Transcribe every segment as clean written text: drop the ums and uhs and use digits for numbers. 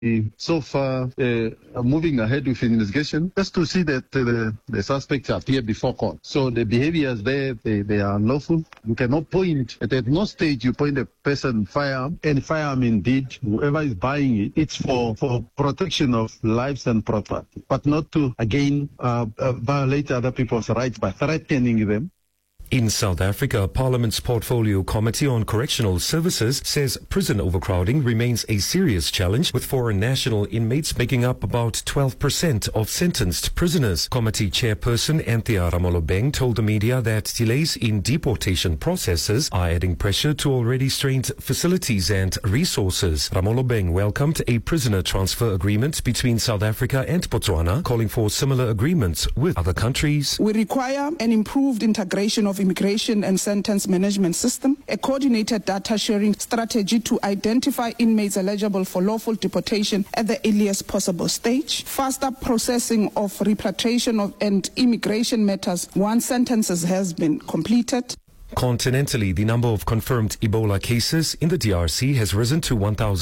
so far moving ahead with investigation just to see that the suspects appear before court. So the behaviors there, they are unlawful. You cannot point, at no stage you point a person firearm, and firearm indeed, whoever is buying it, it's for protection of lives and property, but not to, again, violate other people's rights by threatening them. In South Africa, Parliament's Portfolio Committee on Correctional Services says prison overcrowding remains a serious challenge, with foreign national inmates making up about 12% of sentenced prisoners. Committee chairperson Anthea Ramolobeng told the media that delays in deportation processes are adding pressure to already strained facilities and resources. Ramolobeng welcomed a prisoner transfer agreement between South Africa and Botswana, calling for similar agreements with other countries. We require an improved integration of immigration and sentence management system, a coordinated data sharing strategy to identify inmates eligible for lawful deportation at the earliest possible stage, faster processing of repatriation and immigration matters once sentences has been completed. Continentally, the number of confirmed Ebola cases in the DRC has risen to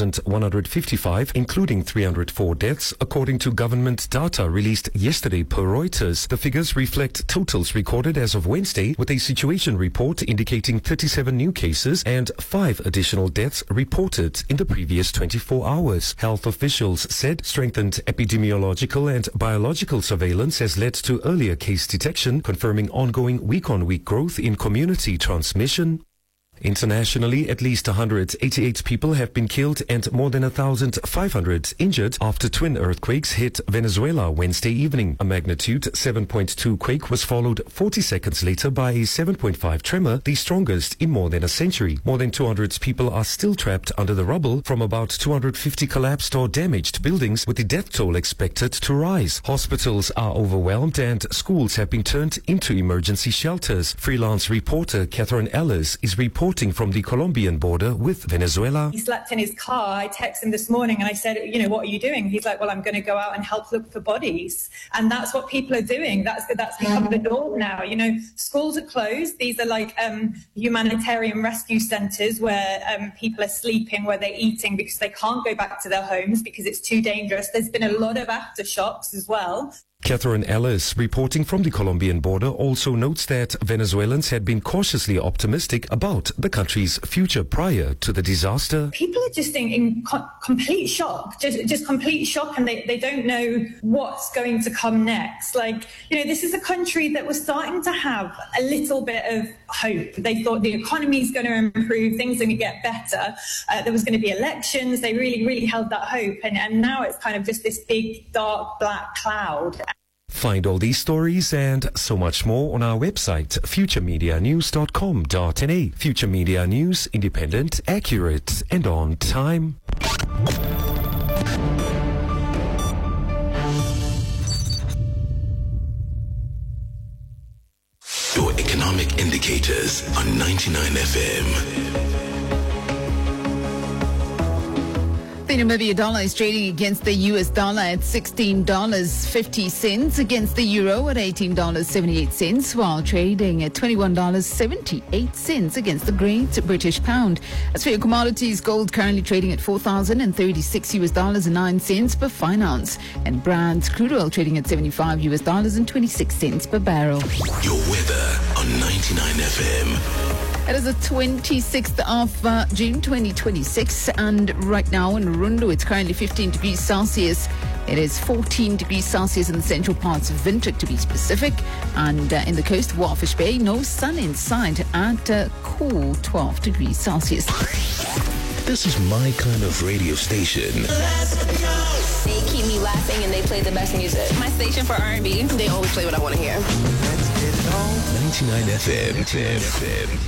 1,155, including 304 deaths, according to government data released yesterday per Reuters. The figures reflect totals recorded as of Wednesday, with a situation report indicating 37 new cases and 5 additional deaths reported in the previous 24 hours. Health officials said strengthened epidemiological and biological surveillance has led to earlier case detection, confirming ongoing week-on-week growth in community transmission. Internationally, at least 188 people have been killed and more than 1,500 injured after twin earthquakes hit Venezuela Wednesday evening. A magnitude 7.2 quake was followed 40 seconds later by a 7.5 tremor, the strongest in more than a century. More than 200 people are still trapped under the rubble from about 250 collapsed or damaged buildings, with the death toll expected to rise. Hospitals are overwhelmed and schools have been turned into emergency shelters. Freelance reporter Catherine Ellis is reporting from the Colombian border with Venezuela. He slept in his car. I texted him this morning and I said, what are you doing? He's like, well, I'm going to go out and help look for bodies. And that's what people are doing. That's become the norm now. Schools are closed. These are like humanitarian rescue centres where people are sleeping, where they're eating because they can't go back to their homes because it's too dangerous. There's been a lot of aftershocks as well. Catherine Ellis, reporting from the Colombian border, also notes that Venezuelans had been cautiously optimistic about the country's future prior to the disaster. People are just in complete shock, just complete shock, and they don't know what's going to come next. This is a country that was starting to have a little bit of hope. They thought the economy is going to improve, things are going to get better. There was going to be elections. They really, really held that hope. And now it's kind of just this big, dark, black cloud. Find all these stories and so much more on our website, futuremedianews.com.na. Future Media News, independent, accurate, and on time. Your economic indicators on 99 FM. The Namibia dollar is trading against the US dollar at $16.50, against the euro at $18.78, while trading at $21.78 against the Great British Pound. As for your commodities, gold currently trading at $4,036.09 per fine ounce, and Brent crude oil trading at $75.26 per barrel. Your weather on 99 FM. It is the 26th of June 2026, and right now in Rundu it's currently 15 degrees Celsius. It is 14 degrees Celsius in the central parts of Windhoek, to be specific, and in the coast of Walfish Bay, no sun in sight at cool 12 degrees Celsius. This is my kind of radio station. They keep me laughing and they play the best music. My station for R&B, they always play what I want to hear. 99 FM.